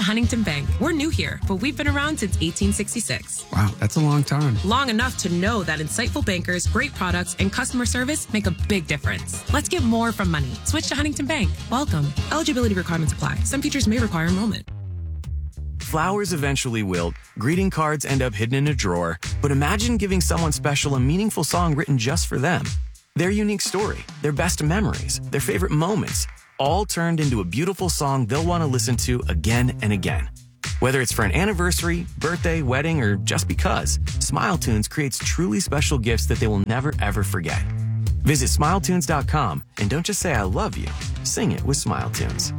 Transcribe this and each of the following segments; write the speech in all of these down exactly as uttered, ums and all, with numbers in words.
Huntington Bank. We're new here, but we've been around since eighteen sixty-six. Wow, that's a long time. Long enough to know that insightful bankers, great products, and customer service make a big difference. Let's get more from money. Switch to Huntington Bank. Welcome. Eligibility requirements apply. Some features may require enrollment. Flowers eventually wilt, greeting cards end up hidden in a drawer, but imagine giving someone special a meaningful song written just for them. Their unique story, their best memories, their favorite moments, all turned into a beautiful song they'll want to listen to again and again. Whether it's for an anniversary, birthday, wedding, or just because, SmileTunes creates truly special gifts that they will never, ever forget. Visit Smile Tunes dot com and don't just say I love you, sing it with SmileTunes.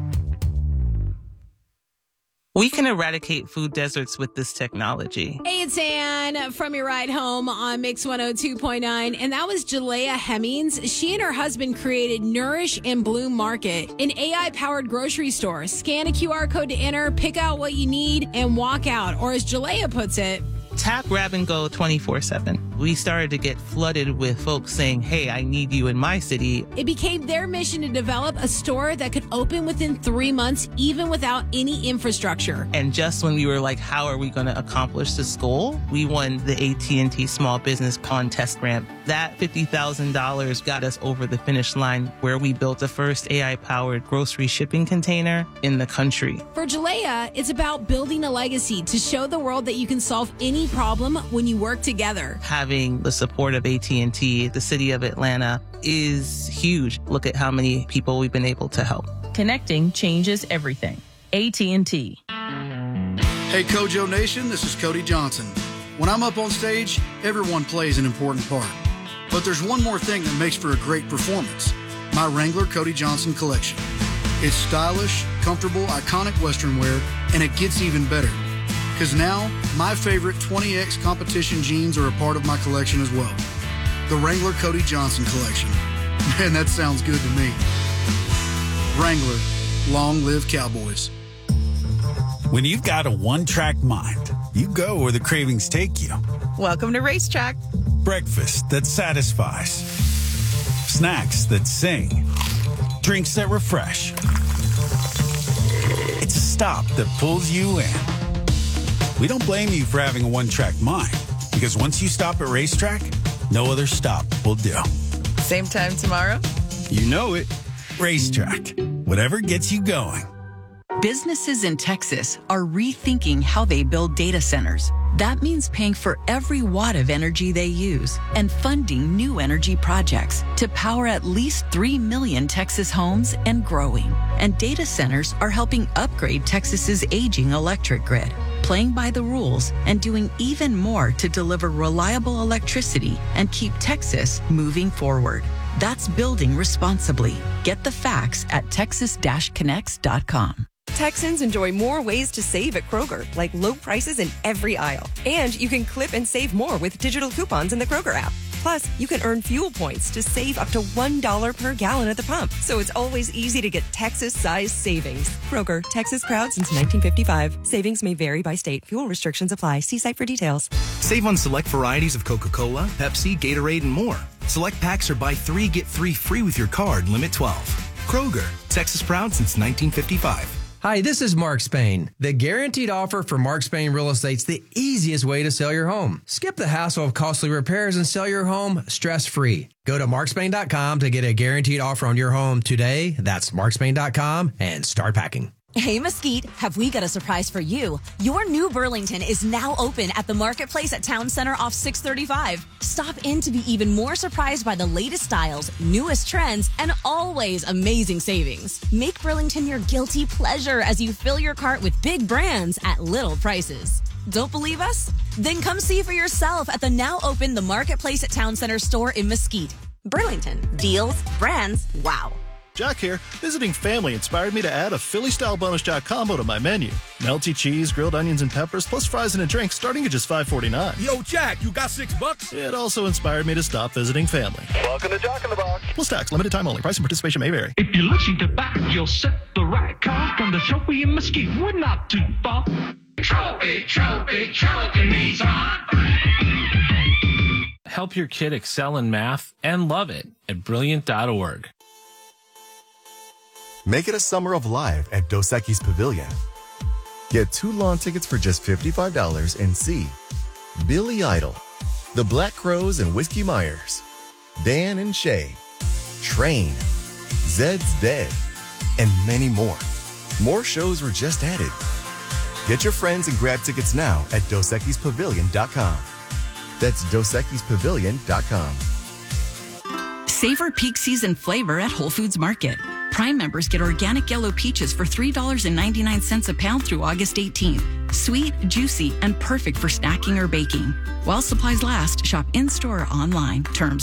We can eradicate food deserts with this technology. Hey, it's Ann from your ride home on Mix one oh two point nine. And that was Jalea Hemmings. She and her husband created Nourish and Bloom Market, an A I-powered grocery store. Scan a Q R code to enter, pick out what you need, and walk out. Or as Jalea puts it, Tap, grab, and go twenty-four seven. We started to get flooded with folks saying, hey, I need you in my city. It became their mission to develop a store that could open within three months, even without any infrastructure. And just when we were like, how are we going to accomplish this goal? We won the A T and T Small Business Pawn Test Grant. That fifty thousand dollars got us over the finish line where we built the first A I-powered grocery shipping container in the country. For Jalea, it's about building a legacy to show the world that you can solve any problem when you work together. Having the support of A T and T, the city of Atlanta, is huge. Look at how many people we've been able to help. Connecting changes everything. A T and T. Hey, Kojo Nation, this is Cody Johnson. When I'm up on stage, everyone plays an important part. But there's one more thing that makes for a great performance. My Wrangler Cody Johnson collection. It's stylish, comfortable, iconic Western wear, and it gets even better. Because now, my favorite twenty X competition jeans are a part of my collection as well. The Wrangler Cody Johnson collection. Man, that sounds good to me. Wrangler, long live Cowboys. When you've got a one-track mind, you go where the cravings take you. Welcome to Racetrack. Breakfast that satisfies. Snacks that sing. Drinks that refresh. It's a stop that pulls you in. We don't blame you for having a one-track mind, because once you stop at Racetrack, no other stop will do. Same time tomorrow? You know it. Racetrack. Whatever gets you going. Businesses in Texas are rethinking how they build data centers. That means paying for every watt of energy they use and funding new energy projects to power at least three million Texas homes and growing. And data centers are helping upgrade Texas's aging electric grid, playing by the rules and doing even more to deliver reliable electricity and keep Texas moving forward. That's building responsibly. Get the facts at texas dash connects dot com. Texans enjoy more ways to save at Kroger, like low prices in every aisle. And you can clip and save more with digital coupons in the Kroger app. Plus, you can earn fuel points to save up to one dollar per gallon at the pump. So it's always easy to get Texas-sized savings. Kroger, Texas proud since nineteen fifty-five. Savings may vary by state. Fuel restrictions apply. See site for details. Save on select varieties of Coca-Cola, Pepsi, Gatorade, and more. Select packs are buy three, get three free with your card, limit twelve. Kroger, Texas proud since nineteen fifty-five. Hi, this is Mark Spain. The guaranteed offer for Mark Spain Real Estate's the easiest way to sell your home. Skip the hassle of costly repairs and sell your home stress-free. Go to mark spain dot com to get a guaranteed offer on your home today. That's mark spain dot com and start packing. Hey, Mesquite, have we got a surprise for you? Your new Burlington is now open at the Marketplace at Town Center off six thirty-five. Stop in to be even more surprised by the latest styles, newest trends, and always amazing savings. Make Burlington your guilty pleasure as you fill your cart with big brands at little prices. Don't believe us? Then come see for yourself at the now open The Marketplace at Town Center store in Mesquite. Burlington. Deals, brands, wow. Jack here. Visiting family inspired me to add a Philly-style bonus Jack combo to my menu. Melty cheese, grilled onions, and peppers, plus fries and a drink starting at just five forty-nine. Yo, Jack, you got six bucks? It also inspired me to stop visiting family. Welcome to Jack in the Box. Plus tax, limited time only. Price and participation may vary. If you're looking to back, you'll set the right car from the trophy in Mesquite. We're not too far. Trophy, trophy, trophy Nissan. Help your kid excel in math and love it at brilliant dot org. Make it a summer of life at Dos Equis Pavilion. Get two lawn tickets for just fifty-five dollars and see Billy Idol, The Black Crowes and Whiskey Myers, Dan and Shay, Train, Zed's Dead, and many more. More shows were just added. Get your friends and grab tickets now at Dos Equis Pavilion dot com. That's Dos Equis Pavilion dot com. Savor peak season flavor at Whole Foods Market. Prime members get organic yellow peaches for three dollars and ninety-nine cents a pound through August eighteenth. Sweet, juicy, and perfect for snacking or baking. While supplies last, shop in-store or online. Terms